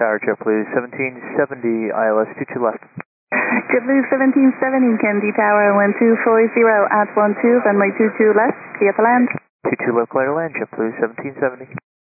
Tower, JetBlue 1770, ILS 22 left. JetBlue 1770, Kennedy Tower 1240 at 12, runway 22 left, clear to land. 22 left, clear to land, JetBlue 1770.